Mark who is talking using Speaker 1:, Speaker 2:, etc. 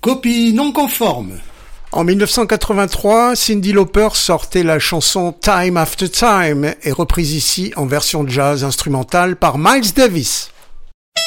Speaker 1: Copie non conforme.
Speaker 2: En 1983, Cyndi Lauper sortait la chanson Time After Time et reprise ici en version jazz instrumentale par Miles Davis.